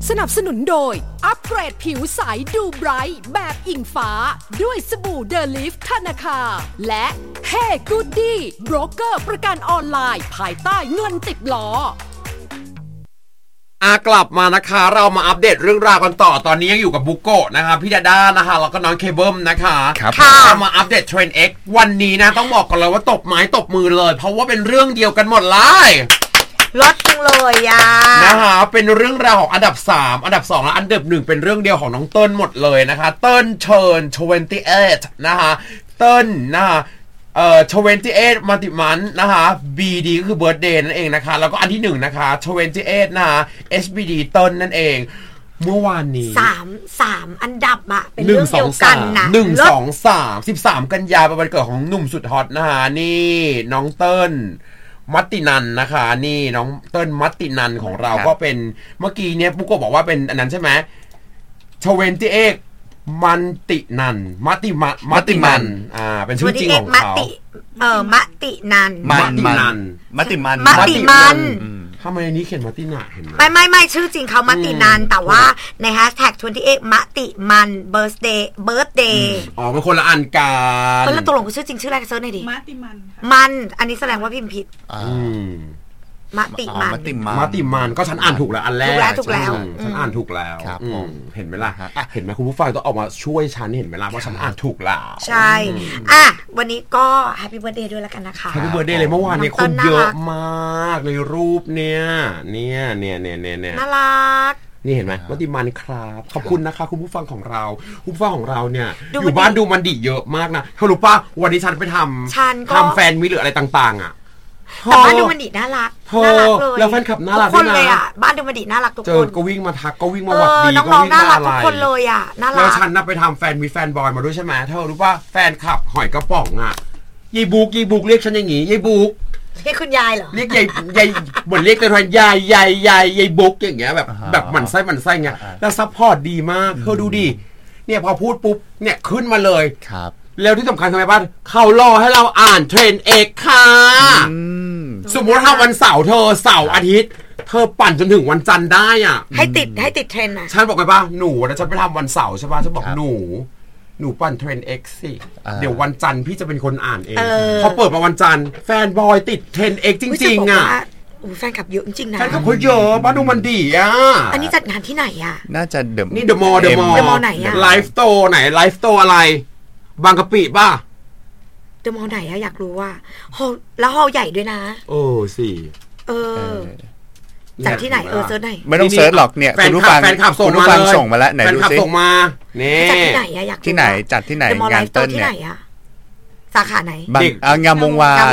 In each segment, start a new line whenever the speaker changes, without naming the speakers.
สนับสนุนโดยอัปเกรดผิวใสดูไบรท์แบบอิงฟ้าด้วยสบู่เดลิฟธนาคารและเฮ้กูดดี้โบรกเกอร์ประกันออนไลน์ภายใต้เงินติดล้
อกลับมานะคะเรามาอัปเดตเรื่องราวกันต่อตอนนี้ยังอยู่กับบุโกะนะคะพี่ดาด้านะคะแล้วก็น้องเคเบิลนะคะเรามาอัปเดตเทรนด์ X วันนี้นะต้องบอกกันเลยว่าตบไม้ตบมือเลยเพราะว่าเป็นเรื่องเดียวกันหมดเลย
ลดจังเลย
นะคะเป็นเรื่องราวของอันดับ3อันดับ2และอันดับ1เป็นเรื่องเดียวของน้องเติ้ลหมดเลยนะคะเติ้ลเชิญ28นะคะเติ้ลนะคะ28 Multiman นะคะ BD ก็คือ Birthday นั่นเองนะคะแล้วก็อันที่1นะคะ28นะคะ SBD เติ้ลนั่นเองเมื่อวานนี้
3อันดับอะเป็นเรื่องเดียวกันนะ
1 2 3 13กันยายนเป็นวันเกิดของหนุ่มสุดฮอตนะคะนี่น้องเติ้ลมัตตินันนะคะนี่น้องเติ้ลมัตตินันของเราก็เป็นเมื่อกี้เนี่ยปุ๊กก็บอกว่าเป็นอันนั้นใช่ไหม28มันตินันมัตติมันเป็นชื่อจริงของเขา
มัตตินัน
ทำไมอันนี้เขียนมัตตินันเห็นไหม
ไม่ชื่อจริงเขามัตตินันแต่ว่าในแฮชแท็ก28มัตติมันเบิร์ธเดย์
เป็นคนละอันกัน
แล้วตกลงชื่อจริงชื่ออะไรเซิร์ชหน่อยดิมัตติมันอันนี้แสดงว่าพิมพ์ผิดมัตติ
มันก็ฉันอ่านถูกแล้วอันแรก
ถูกแล้ว
ฉันอ่านถูกแล้วเห็นไหมล่ะเห็นไหมคุณผู้ฟังต้องออกมาช่วยฉันเห็นไหมล่ะว่าฉันอ่านถูกแล้ว
ใช่วันนี้ก็แฮปปี้เบิร์ธเดย์ด้วยแล้วกันนะคะ
แฮปปี้เบิร์ธเดย์เลยเมื่อวานนี้คนเยอะมากเลยรูปเนี่ย
น่ารัก
นี่เห็นไหมมัตติมันครับขอบคุณนะคะคุณผู้ฟังของเราเนี่ยอยู่บ้านดูมันดีเยอะมากนะเขารู้ป่ะวันนี้ฉันไปทำแฟนมิหรืออะไรต่างๆ
แต่บ้านดูมันดีน่ารัก
เลยแล้วแฟนคลับน่ารัก
ทุกคนเลยบ้านดูมันดีน่ารักทุกคน
เจอก็วิ่งมาทักก็วิ่งมาหวัดดี
ก็วิ่งน่ารักทุกคนเลยน่ารัก
แล้วฉันน่ะไปทำแฟนมีแฟนบอยมาด้วยใช่ไหมเธอรู้ป่ะแฟนคลับหอยกระป๋องยายบุ๊กเรียกฉันอย่างงี้ยายบุ๊ก
เรียกคุณยายเหรอ
เรียกยายเหมือนเรียกแต่ทันยายบุ๊กอย่างเงี้ยแบบหมั่นไส้เงี้ยแล้วซัพพอร์ตดีมากเธอดูดิเนี่ยพอพูดปุ๊บเนี่ยขึ้นมาเลย
ครับ
แล้วที่สำคัญทำไมบ้านเขารอให้เราอ่านเทรนด์ X ค่ะสมมติถ้าวันเสาร์เธอเสาร์อาทิตย์เธอปั่นจนถึงวันจันทร์ได้
ให้ติดเทรนด์
ฉันบอกไปป่ะหนูนะฉันไปทำวันเสาร์ใช่ป่ะฉันบอกหนูปั่นเทรนด์ X สิเดี๋ยววันจันทร์พี่จะเป็นคนอ่านเองพอเปิดมาวันจันทร์แฟนบอยติดเทรนด์ X จริง
แฟนคลับเยอะจริงๆนะ
แฟนคลับเขาเยอะบ้านดูมันดี
อันนี้จัดงานที่ไหน
น่าจะ
นี่เดอะมอลล์
ไหน
ไลฟ์สโตร์ไหนไลฟ์สโตร์อะไรบางกะปิป่ะ
เดอะมอลล์ไหนอยากรู้ว่าแล้วฮอลล์ใหญ่ด้วยนะ
สิ
จากที่ไหนเซิร์ชไหน
ไม่ต้องเซิร์ชหรอกเนี่ยคุณผู้ฟังส่งมาแล้วไหนดูสิ
ส่งมา
นี่จัดที่ไหนอยาก
ที่ไหนจัดที่ไหนงานเติ้ลเนี่ย
สาขาไหน
งามวงวาน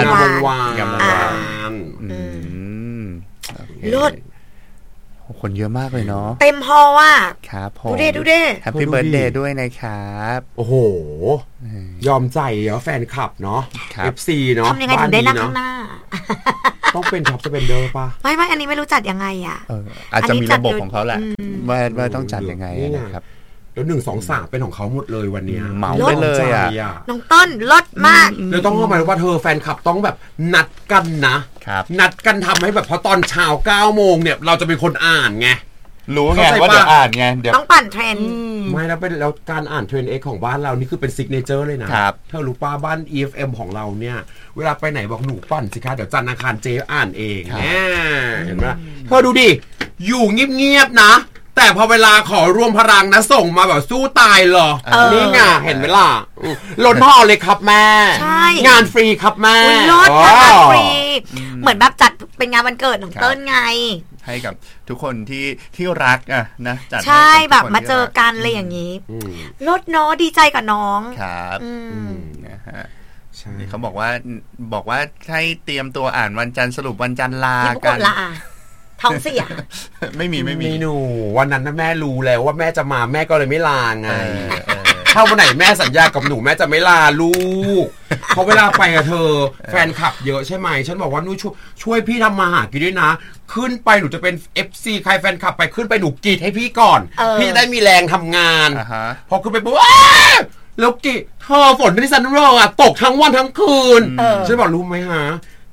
เลิศ
คนเยอะมากเลยเนาะ
เต็มฮอลล์
ครับ
ดูเด้
แฮปปี้เบิร์ธเดย์ด้วยนะครับ
โอ้โหยอมใจแฟนคลับเนาะ FC เนาะ
ทำยังไงถึงได้นั่งข้างหน้า
ต้องเป็นท็อปสเปนเดอร์ป่ะ
ไม่อันนี้ไม่รู้จัดยังไง
อาจจะมีระบบของเขาแหละว่าต้องจัดยังไงนะครับ
แล้ว1 2 3เป็นของเขาหมดเลยวันนี้
เหมาไปเลย
น้องต้นลดมาก
แล้วต้องเข้ามาว่าเธอแฟนคลับต้องแบบนัดกันนะนัดกันทำให้แบบพอตอนเช้า 9 โมงเนี่ยเราจะเป็นคนอ่านไง
รู้ไงว่าเดี๋ยวอ่านไงเดี๋ยว
ต้องปั่นเทรนด์
ไม่แล้วการอ่านเทรนด์ X ของบ้านเรานี่คือเป็นซิกเนเจอร์เลยนะเธอรู้ป่ะบ้าน EFM ของเราเนี่ยเวลาไปไหนบอกหนูปั่นสิคะเดี๋ยวจันทร์อังคารเจอ่านเองเห็นไหมเธอดูดิอยู่เงียบๆนะแต่พอเวลาขอรวมพลังนะส่งมาแบบสู้ตายเหรอนี่ไงเห็นไหมล่ะลดพ่อเลยครับแม่งานฟรีครับแม่
ลดงานฟรีเหมือนแบบจัดเป็นงานวันเกิดของเติ้ลไง
ให้กับทุกคนที่รักนะจัด
ใช่แบบมาเจอกันอะไรอย่างนี้ลดเนาะดีใจกับน้อง
ครับนะฮะนี่เขาบอกว่าให้เตรียมตัวอ่านวันจันทร์สรุปวันจันทร์ลากัน
ท้องเสีย
ไม่มี
หนูวันนั้นนะแม่รู้แล้วว่าแม่จะมาแม่ก็เลยไม่ลาไงถ้าวันไหนแม่สัญญากับหนูแม่จะไม่ลาลูกเพราะเวลาไปกับเธอแฟนคลับเยอะใช่ไหมฉันบอกว่าหนูช่วยพี่ทำมาหากินด้วยนะขึ้นไปหนูจะเป็น FC ใครแฟนคลับไปขึ้นไปหนูกรีดให้พี่ก่อนพี่จะได้มีแรงทำงานพอขึ้นไปปุ๊บแล้วกรีดเธอฝนที่ซันโรตกทั้งวันทั้งคืนฉันบอกรู้ไหมฮะ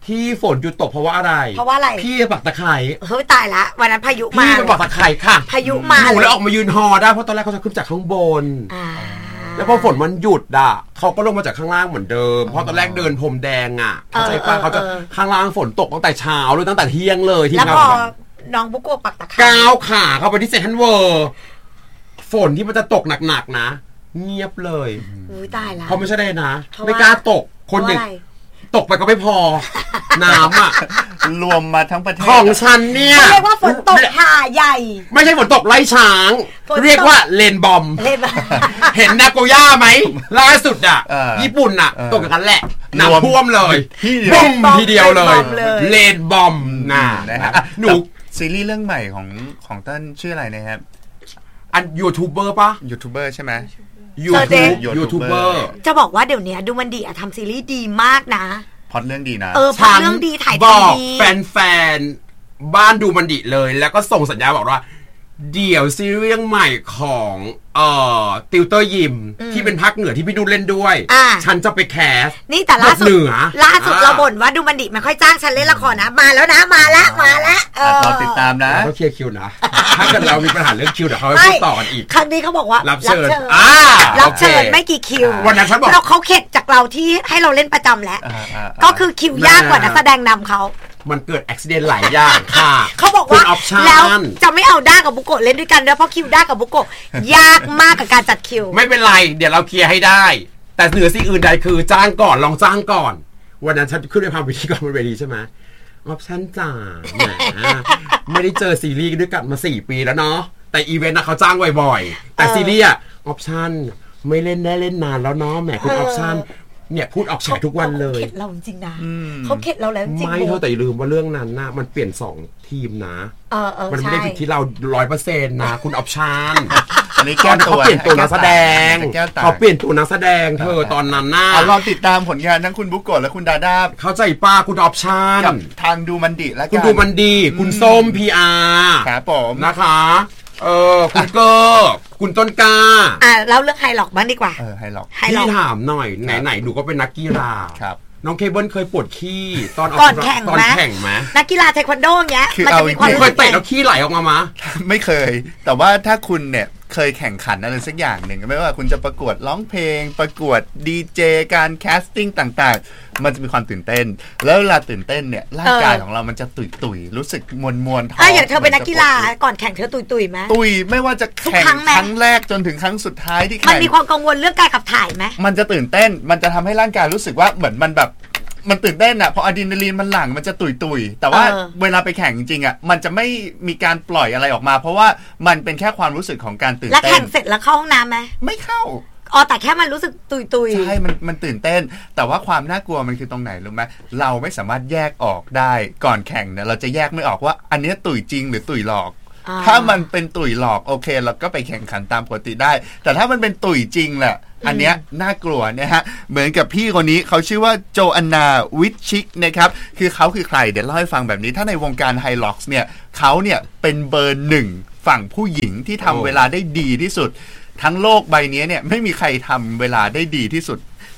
ที่ฝนหยุดตกเพราะว่าอะไรพี่ปักตะไคร้
เฮ้ยตายละวันนั้นพายุมา
พี่ปักตะไคร้ค่ะ
พายุมา
หนูแล้วออกมายืนฮอได้เพราะตอนแรกเขาจะขึ้นจากข้างบนแล้วพอฝนมันหยุดเขาก็ลงมาจากข้างล่างเหมือนเดิมเพราะตอนแรกเดินพรมแดงเข้าใจป่ะเขาจะข้างล่างฝนตกตั้งแต่เช้าเลยตั้งแต่เที่ยงเลยที่
แล้วพอน้องบุโกะปักตะไคร้
ก้าวขาเข้าไปที่เซ็นทรัลเวิลด์ฝนที่มันจะตกหนักๆนะเงียบเลย
ตายแล้ว
เขาไม่ใช่ได้นะไม่กล้าตกคนหนึ่งตกไปก็ไม่พอน้ำ
รวมมาทั้งประเทศ
ของฉันเนี่ย
เรียกว่าฝนตกหาใหญ่
ไม่ใช่ฝนตกไล่ช้างเรียกว่าเลนบอมเห็นนาโกย่าไหมล่าสุดญี่ปุ่นตกอย่างนั้นแหละน้ำท่วมเลยบุ้มทีเดียวเลยเลนบอม
นะหนูซีรีส์เรื่องใหม่ของเต้นชื่ออะไรนะครับ
อันยูทูบเบอร์ปะ
ยูทูบเบอร์ใช่ไหม
ยูทูบเบอร์
จะบอกว่าเดี๋ยวนี้ดูมันดีทำซีรีส์ดีมากนะ
พอดเรื่องดีนะ
พอดเรื่องดีถ่ายทำดี
บอกแฟนๆบ้านดูมันดีเลยแล้วก็ส่งสัญญาบอกว่าเดี๋ยวซีรีส์ใหม่ของติวเตอร์ยิมที่เป็นภาคเหนือที่พี่ดูเล่นด้วยฉันจะไปแคส
นี่แต่ล่าสุดเราบ่นว่าดูมันดีไม่ค่อยจ้างฉันเล่นละครนะมาแล้วนะมาแล้ว
เราติดตามนะ
เราเคลียร์คิวนะถ้าเกิดเรามีปัญหาเรื่องคิวเดี๋ยวเขาไปพูดต่อกันอีก
ครั้งนี้เขาบอกว่า
รับเชิญ
ไม่กี่คิว
วันนั้นฉันบอก
เขาเข็ดจากเราที่ให้เราเล่นประจำแล้วก็คือคิวยากกว่านักแสดงนำเขา
มันเกิดอุบิเหตุหลายอย่างค่ะ
เขาบอกว่าแล้วจะไม่เอาด้ากับบุโกะเล่นด้วยกันด้วยเพราะคิวด้ากับบุโกะยากมากกับการจัดคิว
ไม่เป็นไรเดี๋ยวเราเคลียร์ให้ได้แต่เหนือสิ่งอื่นใดคือจ้างก่อนลองจ้างก่อนวันนั้นฉันขึ้นไปทำพิธีกรบนเวทีใช่ไหมออปชั่นจ่าไม่ได้เจอซีรีส์ด้วยกันมา4 ปีแล้วเนาะแต่อีเวนต์เขาจ้างบ่อยๆแต่ซีรีส์ออปชั่นไม่เล่นได้เล่นนานแล้วเนาะแหมคุณออปชั่นเนี่ยพูดออกฉายทุกวันเลย
เขาเข็ดเราจริงนะเขาเข็ดเราแล้วจริง
ไม่เท่าแต่ลืมว่าเรื่องนั้นนะมันเปลี่ยน2 ทีมนะมันไม่ได้ผิดที่เรา 100% นะคุณออปชั่น
อันนี้เขา
เปลี่ยนตัวนักแสดงเขาเปลี่ยนตัวนักแสดงเธอตอนนั้นน่ะ
ลองติดตามผลงานทั้งคุณบุโกะและคุณดาด้า
เข้าใจป้าคุณออปชั่น
ทางดูมันดีแล้ว
คุณดูมันดีคุณส้ม PR
ครับผม
นะคะคุณเกอร์คุณต้นกา
เล่าเรื่องไฮล็อกบ้างดีกว่า
ไฮล็อก
พี่ถามหน่อยไหนหนูก็เป็นนักกีฬา
ครับ
น้องเคเบิลเคยปวดขี้ตอน
แข่ง
ไหม
นักกีฬาเทควันโดเงี้ย
มันจะมีความเคยเตะแล้วขี้ไหลออกมา
ไม่เคยแต่ว่าถ้าคุณเนี่ยเคยแข่งขันอะไรสักอย่างหนึ่งไม่ว่าคุณจะประกวดร้องเพลงประกวดดีเจการแคสติ้งต่างๆมันจะมีความตื่นเต้นแล้วเวลาตื่นเต้นเนี่ยร่างกายของเรามันจะตุยรู้สึกมวนท้อง
อย่างเธอเป็นนักกีฬาก่อนแข่งเธอตุยไหม
ตุยไม่ว่าจะแข่งครั้งแรกจนถึงครั้งสุดท้ายที่แข่ง
มันมีความกังวลเรื่องการขับถ่ายไหม
มันจะตื่นเต้นมันจะทำให้ร่างกายรู้สึกว่าเหมือนมันแบบมันตื่นเต้นอ่ะพออะดรีนาลีนมันหลั่งมันจะตุยแต่ว่าเวลาไปแข่งจริงๆอ่ะมันจะไม่มีการปล่อยอะไรออกมาเพราะว่ามันเป็นแค่ความรู้สึกของการตื่นเต้น
แล้วแข่งเสร็จแล้วเข้าห้องน้ำไหม
ไม่เข้า
แต่แค่มันรู้สึกตุย
ใช่มันตื่นเต้นแต่ว่าความน่ากลัวมันคือตรงไหนรู้ไหมเราไม่สามารถแยกออกได้ก่อนแข่งเนี่ยเราจะแยกไม่ออกว่าอันนี้ตุยจริงหรือตุยหลอกถ้ามันเป็นตุยหลอกโอเคเราก็ไปแข่งขันตามปกติได้แต่ถ้ามันเป็นตุยจริงแหละอันเนี้ยน่ากลัวนะฮะเหมือนกับพี่คนนี้เขาชื่อว่าโจอันนาวิชิกนะครับคือเขาคือใครเดี๋ยวเล่าให้ฟังแบบนี้ถ้าในวงการไฮล็อกส์เนี่ยเขาเนี่ยเป็นเบอร์ 1ฝั่งผู้หญิงที่ทำเวลาได้ดีที่สุดทั้งโลกใบนี้เนี่ยไม่มีใครทำเวลาได้ดีที่สุด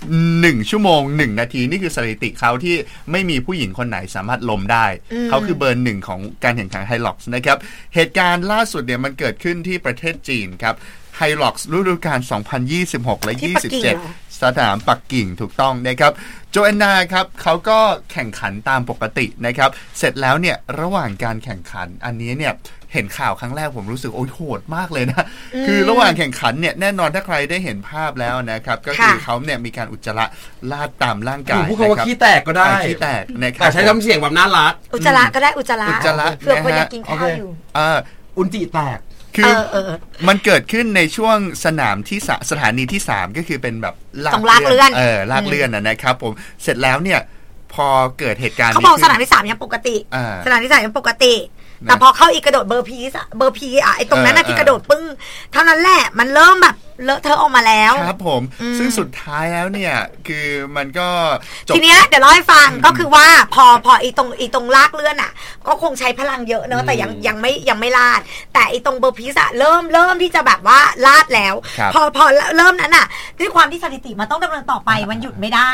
1 ชั่วโมง 1 นาทีนี่คือสถิติเขาที่ไม่มีผู้หญิงคนไหนสามารถล้มได้เขาคือเบอร์ 1ของการแข่งขันไฮล็อกส์นะครับเหตุการณ์ล่าสุดเนี่ยมันเกิดขึ้นที่ประเทศจีนครับไฮล็อกส์ฤดูกาล 2026 และ 27 สนามปักกิ่งถูกต้องนะครับโจแอนนาครับเขาก็แข่งขันตามปกตินะครับเสร็จแล้วเนี่ยระหว่างการแข่งขันอันนี้เนี่ยเห็นข่าวครั้งแรกผมรู้สึกโอ้ยโหดมากเลยนะคือระหว่างแข่งขันเนี่ยแน่นอนถ้าใครได้เห็นภาพแล้วนะครับก็คือเขาเนี่ยมีการอุจจาระลาดตามร่างกาย
พูดคำว่าขี้แตกก็ได้
ขี้แตกนะครับ
แต่ใช้น้ำเสียงแบบน่ารัก
อุจจาระก็ได้อุจจาระเผื่อคนอยากกินข้าวอยู่
อุจจิแตก
คือมันเกิดขึ้นในช่วงสถานีที่3ก็คือเป็นแบบ
ลากเลื่อน
ลากเลื่อนนะครับผมเสร็จแล้วเนี่ยพอเกิดเหตุการณ์
เขาบอกสถานีที่3ยังปกติสถานีที่3ยังปกติแต่พอเข้าอีกกระโดดเบอร์พีไอ้ตรงนั้นนะที่กระโดดปึ้งเท่านั้นแหละมันเริ่มแบบเลอะเทอะออกมาแล้ว
ครับผมซึ่งสุดท้ายแล้วเนี่ยคือมันก็
ทีเนี้ยเดี๋ยวเล่าให้ฟังก็คือว่าพออีตรงลากเลื่อนอ่ะก็คงใช้พลังเยอะเนอะแต่ยังไม่ลาดแต่อีตรงเบอร์พีซอะเริ่มที่จะแบบว่าลาดแล้วพอเริ่มนั้นอ่ะด้วยความที่สถิติมันต้องดำเนินต่อไปมันหยุดไม่ได้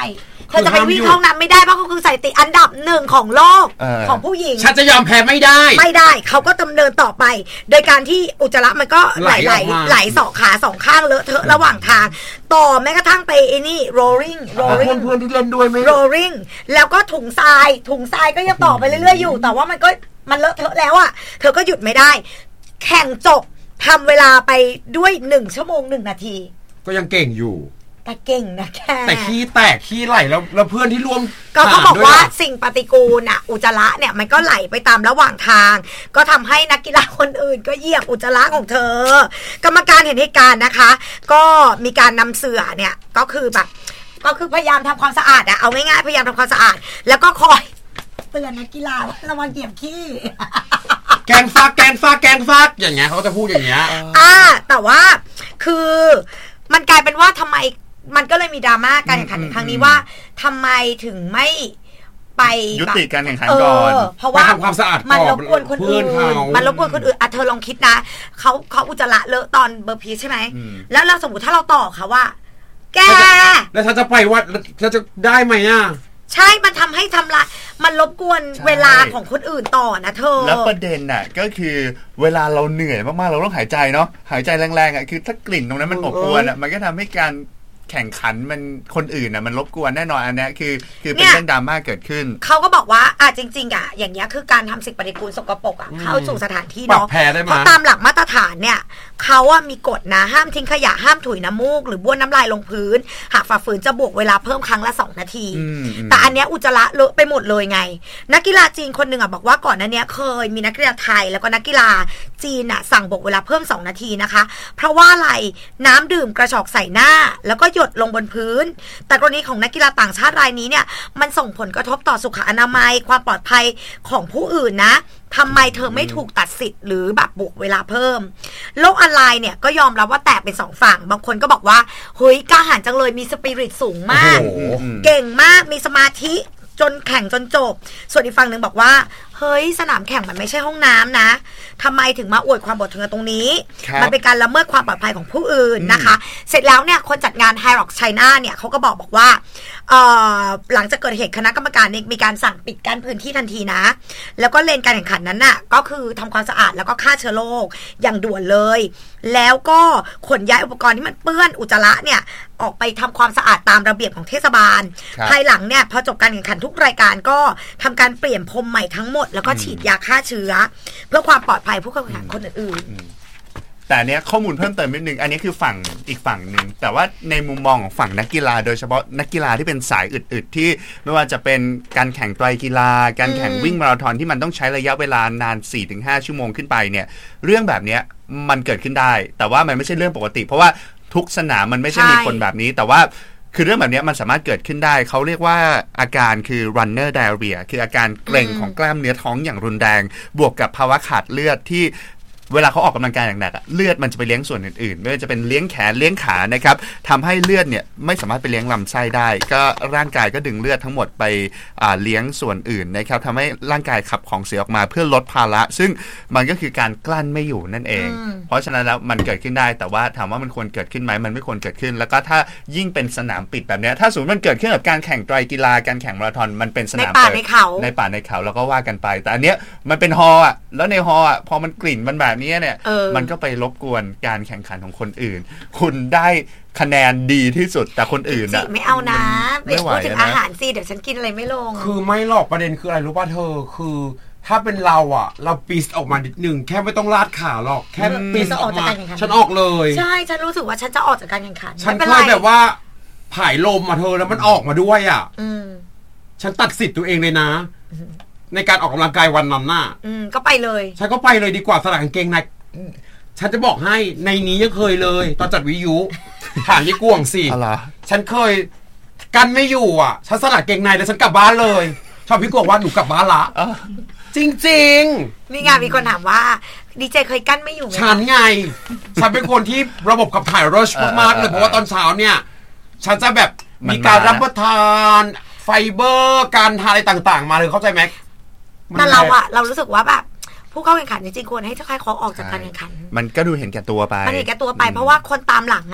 เธอจะไปวิ่งห้องน้ำไม่ได้เพราะเขาคือสถิติอันดับ1ของโลกของผู้หญิง
ฉันจะยอมแพ้ไม่ได้
เขาก็ดำเนินต่อไปโดยการที่อุจจาระมันก็ไหลสองขา2ข้างเลอะเทอะระหว่างทางต่อแม้กระทั่งไปไอ้นี่ rolling
เพื่อนที่เล่นด้วยไหม
rolling แล้วก็ถุงทรายก็ยังต่อไปเรื่อยๆอยู่แต่ว่ามันเลอะเทอะแล้วอ่ะเธอก็หยุดไม่ได้แข่งจบทำเวลาไปด้วย1 ชั่วโมง 1 นาที
ก็ยังเก่งอยู่
แต่เก่งนะแค่
แต่ขี้แตกขี้ไหลแล้วเพื่อนที่ร่วม
ก็เขาบอกว่าสิ่งปฏิกูลอุจจาระเนี่ยมันก็ไหลไปตามระหว่างทางก็ทำให้นักกีฬาคนอื่นก็เหยียบอุจจาระของเธอกรรมการเห็นเหตุการณ์นะคะก็มีการนำเสื่อเนี่ยก็คือพยายามทำความสะอาดเอาง่ายๆพยายามทำความสะอาดแล้วก็คอยเตือนนักกีฬาระวังเหยียบขี้
แกงฟักอย่างเงี้ยเขาจะพูดอย่างเงี้ย
แต่ว่าคือมันกลายเป็นว่าทำไมมันก็เลยมีดราม่าการแข่งขันในครั้งนี้ว่าทำไมถึงไม่ไป
ยุติการแข่งขันก่อน
เพราะว่า
ทำความสะอาด
มันรบกวนคนอื่นเธอลองคิดนะเขาอุจจาระเลอะตอนเบอร์พีใช่ไหมแล้วเราสมมติถ้าเราต่อเขาว่าแก
แล้วถ้าจะไปว่าจะได้ไหม
ใช่มันทำให้มันรบกวนเวลาของคนอื่นต่อนะเธอ
แล้วประเด็นน่ะก็คือเวลาเราเหนื่อยมากๆเราต้องหายใจเนาะหายใจแรงๆคือถ้ากลิ่นตรงนั้นมันอบอวนมันก็ทำให้การแข่งขันมันคนอื่นมันรบกวนแน่นอนอันนี้คือเป็นเรื่องดราม่าเกิดขึ้น
เขาก็บอกว่าจริงๆอย่างเงี้ยคือการทำสิ่งปฏิกูลสกปรกเข้าสู่สถานที่เนาะเพราะตามหลักมาตรฐานเนี่ยเขามีกฎนะห้ามทิ้งขยะห้ามถุยน้ำมูกหรือบ้วนน้ำลายลงพื้นหากฝ่าฝืนจะบวกเวลาเพิ่มครั้งละ2 นาทีแต่อันเนี้ยอุจจาระเลอะไปหมดเลยไงนักกีฬาจีนคนหนึ่งบอกว่าก่อนหน้านี้เคยมีนักกีฬาไทยแล้วก็นักกีฬาจีนสั่งบวกเวลาเพิ่ม2 นาทีนะคะเพราะว่าอะไรน้ำดื่มกระชอกใส่หน้าแล้วก็หยดลงบนพื้นแต่กรณีของนักกีฬาต่างชาติรายนี้เนี่ยมันส่งผลกระทบต่อสุขอนามัยความปลอดภัยของผู้อื่นนะทำไมเธอไม่ถูกตัดสิทธิ์หรือแบบบวกเวลาเพิ่มโลกออนไลน์เนี่ยก็ยอมรับว่าแตกเป็น2 ฝั่งบางคนก็บอกว่าเฮ้ยกล้าหาญจังเลยมีสปิริตสูงมากเก่งมากมีสมาธิจนแข่งจนจบส่วนอีกฝั่งหนึ่งบอกว่าเฮ้ยสนามแข่งมันไม่ใช่ห้องน้ำนะทำไมถึงมาอวดความบดเทือนตรงนี้มันเป็นการละเมิดความปลอดภัยของผู้อื่นนะคะเสร็จแล้วเนี่ยคนจัดงาน HYROX China เนี่ยเขาก็บอกว่าหลังจากเกิดเหตุคณะกรรมการมีการสั่งปิดกั้นพื้นที่ทันทีนะแล้วก็เลนการแข่งขันนั้นน่ะก็คือทำความสะอาดแล้วก็ฆ่าเชื้อโรคอย่างด่วนเลยแล้วก็ขนย้ายอุปกรณ์ที่มันเปื้อนอุจจาระเนี่ยออกไปทำความสะอาดตามระเบียบของเทศบาลภายหลังเนี่ยพอจบการแข่งขันทุกรายการก็ทำการเปลี่ยนพรมใหม่ทั้งหมดแล้วก็ฉีดยาฆ่าเชื้อเพื่อความปลอดภัยผู้เข้าแข่งขันคนอื่น
แต่เนี้ยข้อมูลเพิ่มเติมนิดนึงอันนี้คือฝั่งอีกฝั่งนึงแต่ว่าในมุมมองของฝั่งนักกีฬาโดยเฉพาะนักกีฬาที่เป็นสายอึดๆที่ไม่ว่าจะเป็นการแข่งไตรกีฬาการแข่งวิ่งมาราธอนที่มันต้องใช้ระยะเวลานาน 4-5 ชั่วโมงขึ้นไปเนี่ยเรื่องแบบเนี้ยมันเกิดขึ้นได้แต่ว่ามันไม่ใช่เรื่องปกติเพราะว่าทุกสนามมันไม่ใช่มีคนแบบนี้แต่ว่าคือเรื่องแบบนี้มันสามารถเกิดขึ้นได้เขาเรียกว่าอาการคือ runner diarrhea คืออาการเกร็งของกล้ามเนื้อท้องอย่างรุนแรงบวกกับภาวะขาดเลือดที่เวลาเขาออกกำลังกายหนักๆเลือดมันจะไปเลี้ยงส่วนอื่นๆไม่ว่าจะเป็นเลี้ยงแขนเลี้ยงขานะครับทำให้เลือดเนี่ยไม่สามารถไปเลี้ยงลำไส้ได้ก็ร่างกายก็ดึงเลือดทั้งหมดไปเลี้ยงส่วนอื่นนะครับทำให้ร่างกายขับของเสียออกมาเพื่อลดภาระซึ่งมันก็คือการกลั้นไม่อยู่นั่นเองเพราะฉะนั้นแล้วมันเกิดขึ้นได้แต่ว่าถามว่ามันควรเกิดขึ้นไหมมันไม่ควรเกิดขึ้นแล้วก็ถ้ายิ่งเป็นสนามปิดแบบนี้ถ้าสมมติมันเกิดขึ้นกับการแข่งไตรกีฬาการแข่งมาราธอนมันเป็นสนามเปิดในป่าในเขาแล้วก็ว่ากันไปแต่อันเนี้ยมันเป็นฮอล์แล้วในฮอล์พอมันกลิ่นมันแบบนี้เนี่ยมันก็ไปรบกวนการแข่งขันของคนอื่นคุณได้คะแนนดีที่สุดแต่คนอื่นน่ะ
ไม่เอานะไม่ไหวถึงอาหารสิเดี๋ยวฉันกินอะไรไม่ลง
คือไม่หรอกประเด็นคืออะไรรู้ป่ะเธอคือถ้าเป็นเราเราปีสออกมานิดนึงแค่ไม่ต้องลาดขาหรอกแค่ปีสออกมาฉันออกเลย
ใช่ฉันรู้สึกว่าฉันจะออกจากการแข่งขัน
ฉันเคยแบบว่าผายลมเธอแล้วมันออกมาด้วยฉันตัดสิทธิ์ตัวเองเลยนะในการออกกำลังกายวันนั้นน่ะ
ก็ไปเลย
ฉันก็ไปเลยดีกว่าสลักกางเกงในฉันจะบอกให้ในนี้ยังเคยเลยตอนจัดวิทยุถามยี่กวงสิฉันเคยกันไม่อยู่ฉันสลักเกงในแล้วฉันกลับบ้านเลยชอบพี่กวงว่าหนูกลับบ้านละจริง
ๆนี่ไงมีคนถามว่าดีเจเคยกั้นไม่อยู่ไหม
ฉันไงฉันเป็นคนที่ระบบขับถ่ายรัชมากๆเลยเพราะว่าตอนเช้าเนี่ยฉันจะแบบมีการรับประทานไฟเบอร์การทานอะไรต่างๆมาเลยเข้าใจไหม
แต่เรารู้สึกว่าแบบผู้เข้าแข่งขันจริงๆควรให้เจ้าใครขอออกจากการแข่งขัน
มันก็ดูเห็นแก่ตัวไป
มันเห็นแก่ตัวไปเพราะว่าคนตามหลัง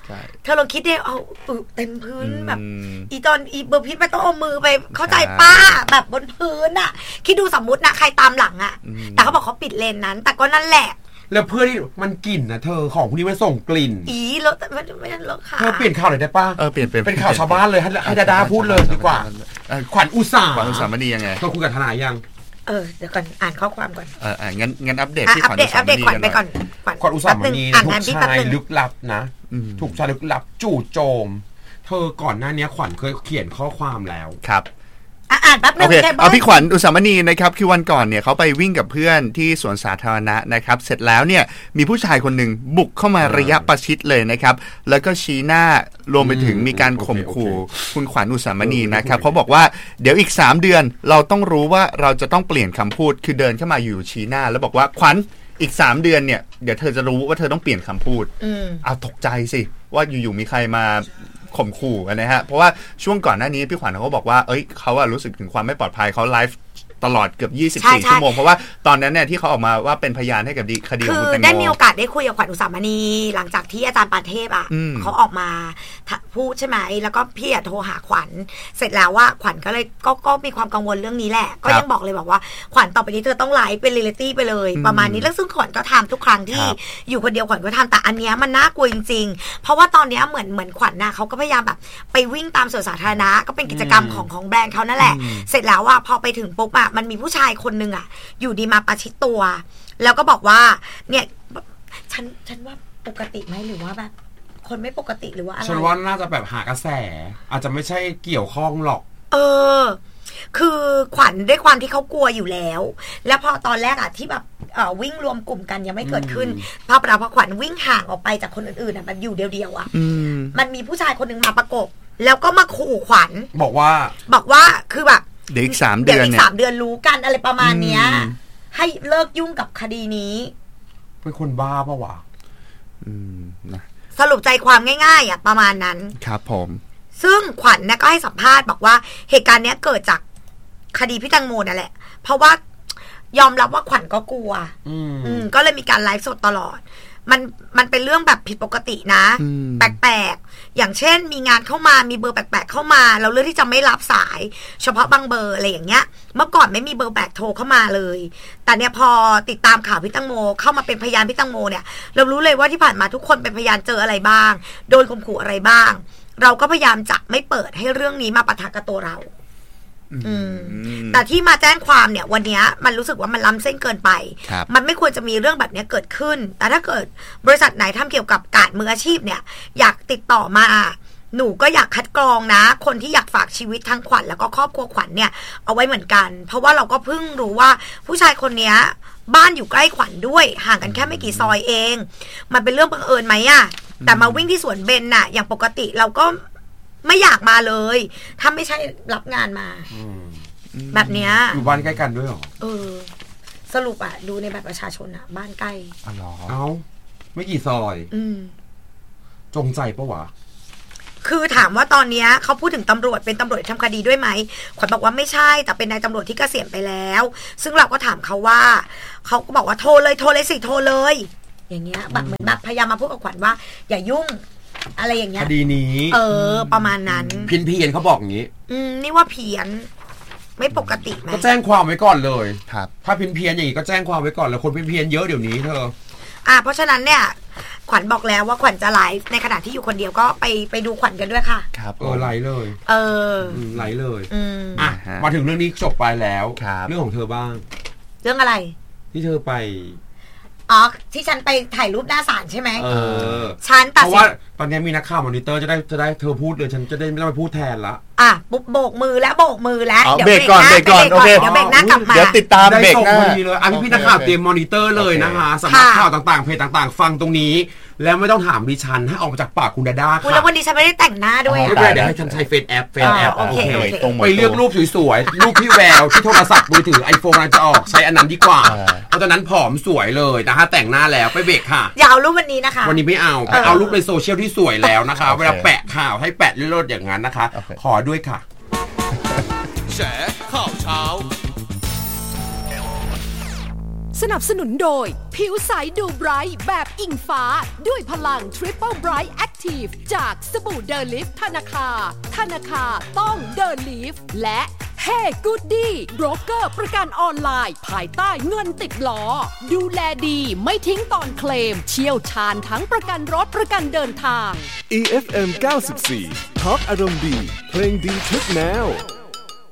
เธอลองคิดดิเอาเต็มพื้นแบบตอนเบอร์พิษไม่ต้องเอามือไปเข้าใจป้าแบบบนพื้นอ่ะคิดดูสมมุตินะใครตามหลังอ่ะแต่เขาบอกเขาปิดเลนนั้นแต่ก็นั่นแหละ
แล้วเพื่อนที่มันกลิ่นนะเธอของพวกนี้มันส่งกลิ่น
รถไม่ใช่รถค่ะ
เธอเปลี่ยนข่าวหน่อยได้ป่ะ
เปลี่ยน
เป็นข่าวชาวบ้านเลยให้ดาพูดเลยดีกว่าขวัญอุตสาห
มณียังไง
เธอคุยกับทนายยัง
เดี๋ยวก่อนอ่านข้อความก่อน
งั้นอัปเดตที่
ขวัญอุตสาหมณีไปก่อน
ขวัญอุตสาหมณีถูกชายลึกลับนะถูกชายลึกลับจู่โจมเธอก่อนหน้านี้ขวัญเคยเขียนข้อความแล้ว
ครับ
อ่านแป๊บนึง
เอาพี่ขวัญอุตสาหมณีนะครับคือวันก่อนเนี่ยเขาไปวิ่งกับเพื่อนที่สวนสาธารณะนะครับเสร็จแล้วเนี่ยมีผู้ชายคนหนึ่งบุกเข้ามาระยะประชิดเลยนะครับแล้วก็ชี้หน้ารวมไปถึงมีการข่มขู่คุณขวัญอุตสาหมณีนะครับเขาบอกว่าเดี๋ยวอีก3 เดือนเราต้องรู้ว่าเราจะต้องเปลี่ยนคำพูดคือเดินเข้ามาอยู่ชี้หน้าแล้วบอกว่าขวัญอีก3 เดือนเนี่ยเดี๋ยวเธอจะรู้ว่าเธอต้องเปลี่ยนคำพูดเอาตกใจสิว่าอยู่ๆมีใครมาข่มขู่กันนะฮะเพราะว่าช่วงก่อนหน้านี้พี่ขวัญเขาบอกว่าเขารู้สึกถึงความไม่ปลอดภัยเขาไลฟ์ตลอดเกือบ24 ชั่วโมงเพราะว่าตอนนั้นเนี่ยที่เขาออกมาว่าเป็นพยานให้กับคดีของคุณแตงโม
ได้มีโอกาสได้คุยกับขวัญอุตสาหมณีหลังจากที่อาจารย์ปานเทพเขาออกมาพูดใช่ไหมแล้วก็พี่โทรหาขวัญเสร็จแล้วว่าขวัญก็เลยก็มีความกังวลเรื่องนี้แหละก็ยังบอกเลยบอกว่าขวัญต่อไปนี้เธอต้องไลฟ์เป็นเรียลลิตี้ไปเลยประมาณนี้แล้วซึ่งขวัญก็ทำทุกครั้งที่อยู่คนเดียวขวัญก็ทำแต่อันนี้มันน่ากลัวจริงๆเพราะว่าตอนนี้เหมือนขวัญนะเขาก็พยายามแบบไปวิ่งตามสวนสาธารณะก็เป็นกิจกรรมของแบรนด์เขานั่นแหละเสร็จแล้วว่าพอไปถึงปุ๊บมันมีผู้ชายคนนึงอยู่ดีมาประชิดตัวแล้วก็บอกว่าเนี่ยฉันว่าปกติไหมหรือว่าแบบคนไม่ปกติหรือว่าอะไร
ฉันว่าน่าจะแบบหากระแสอาจจะไม่ใช่เกี่ยวข้องหรอก
คือขวัญด้วยความที่เขากลัวอยู่แล้วแล้วพอตอนแรกที่แบบวิ่งรวมกลุ่มกันยังไม่เกิดขึ้นพอขวัญวิ่งห่างออกไปจากคนอื่นๆมันอยู่เดียวมันมีผู้ชายคนนึงมาประกบแล้วก็มาขู่ขวัญ
บอกว่า
คือแบบเดี๋ยวอีก3 เดือนเนี่ย
3 เดือนรู้กันอะไรประมาณเนี้ยให้เลิกยุ่งกับคดีนี้
เป็นคนบ้าปะวะ
นะสรุปใจความง่ายๆประมาณนั้น
ครับผม
ซึ่งขวัญก็ให้สัมภาษณ์บอกว่าเหตุการณ์นี้เกิดจากคดีพี่แตงโมนั่นแหละเพราะว่ายอมรับว่าขวัญก็กลัวก็เลยมีการไลฟ์สดตลอดมันเป็นเรื่องแบบผิดปกตินะแปลกๆอย่างเช่นมีงานเข้ามามีเบอร์แปลกๆเข้ามาเราเลือกที่จะไม่รับสายเฉพาะบางเบอร์อะไรอย่างเงี้ยเมื่อก่อนไม่มีเบอร์แปลกโทรเข้ามาเลยแต่เนี่ยพอติดตามข่าวพี่แตงโมเข้ามาเป็นพยานพี่แตงโมเนี่ยเรารู้เลยว่าที่ผ่านมาทุกคนเป็นพยานเจออะไรบ้างโดนข่มขู่อะไรบ้างเราก็พยายามจะไม่เปิดให้เรื่องนี้มาปะทะกับตัวเราแต่ที่มาแจ้งความเนี่ยวันนี้มันรู้สึกว่ามันล้ำเส้นเกินไปมันไม่ควรจะมีเรื่องแบบนี้เกิดขึ้นแต่ถ้าเกิดบริษัทไหนทำเกี่ยวกับการมืออาชีพเนี่ยอยากติดต่อมาหนูก็อยากคัดกรองนะคนที่อยากฝากชีวิตทั้งขวัญแล้วก็ครอบครัวขวัญเนี่ยเอาไว้เหมือนกันเพราะว่าเราก็เพิ่งรู้ว่าผู้ชายคนนี้บ้านอยู่ใกล้ขวัญด้วยห่างกันแค่ไม่กี่ซอยเองมันเป็นเรื่องบังเอิญไหมแต่มาวิ่งที่สวนเบญอย่างปกติเราก็ไม่อยากมาเลยถ้าไม่ใช่รับงานมาแบบเนี้ย
อยู่บ้านใกล้กันด้วยหรอ
สรุปดูในบัตรประชาชนบ้านใกล้
เอาไม่กี่ซอยจงใจปะวะ
คือถามว่าตอนนี้เขาพูดถึงตำรวจเป็นตำรวจทำคดีด้วยไหมขวัญบอกว่าไม่ใช่แต่เป็นนายตำรวจที่เกษียณไปแล้วซึ่งเราก็ถามเขาว่าเขาก็บอกว่าโทรเลยสิโทรเลยอย่างเงี้ยแบบเหมือนแบบพยายามมาพูดกับขวัญว่าอย่ายุ่งอะไรอย่างเงี้ย
คดีนี้
ประมาณนั้น
เพี้ยนเขาบอกอย่างนี้
นี่ว่าเพี้ยนไม่ปกติไหม
ก็แจ้งความไว้ก่อนเลยครับถ้าเพี้ยนอย่างนี้ก็แจ้งความไว้ก่อนแล้วคนเพี้ยนเยอะเดี๋ยวนี้เธอ
เพราะฉะนั้นเนี่ยขวัญบอกแล้วว่าขวัญจะไลฟ์ในขณะที่อยู่คนเดียวก็ไปดูขวัญกันด้วยค่ะ
ครับไลฟ์เลยไลฟ์เลย
มา
ถึงเรื่องนี้จบไปแล้วเรื่องของเธอบ้าง
เรื่องอะไร
ที่เธอไป
ที่ฉันไปถ่ายรูปหน้าศาลใช่ไหมฉัน
ตัดเพราะว่าตอนนี้มีนักข่าวมอนิเตอร์จะได้เธอพูดเลยฉันจะได้ไม่ต้องไปพูดแทนละ
ปุ๊บโบกมือแล้ว
เดี๋ยวเบรกก่อนโอเค
เดี๋ยวเบรกหน้ากลับมา
เดี๋ยวติดตามเบรกหน้า
เลยพี่นักข่าวเตรียมมอนิเตอร์เลยนะคะสำหรับข่าวต่างๆเพจต่างๆฟังตรงนี้แล้วไม่ต้องถามดิฉันให้ออกมาจากปากคุณดาด้าค่ะ
แล้ววันนี้ฉันไม่ได้แต่งหน้าด้วย
เดี๋ยวให้ฉันใช้เฟซแอปโอเคไปเลือกรูปสวยๆรูปพี่แววที่โทรศัพท์มือถือ iPhone น่าจะออกใช้อันนั้นดีกว่าเพราะฉะนั้นผอมสวยเลยนะคะแต่งหน้าแล้วไปเบรกค่ะ
อย่าเอารูปวันนี้นะคะ
วันนี้ไม่เอาไปเอารูปในโซเชียลที่สวยแล้วนะคะเวลาแปะข่าวให้แปะเลิศๆอย่างนั้นนะคะขอด้วยค่ะแฉข่าวเช้า
สนับสนุนโดยผิวใสดูไบรท์แบบอิงฟ้าด้วยพลัง Triple Bright Active จากสบู่เดอลิฟธนาคารต้องเดอลิฟและHey Goody โบรกเกอร์ประกันออนไลน์ภายใต้เงินติดล้อดูแลดีไม่ทิ้งตอนเคลมเชี่ยวชาญทั้งประกันรถประกันเดินทาง
EFM 94 Talk อารมณ์ดีเพลงดีทุกแนว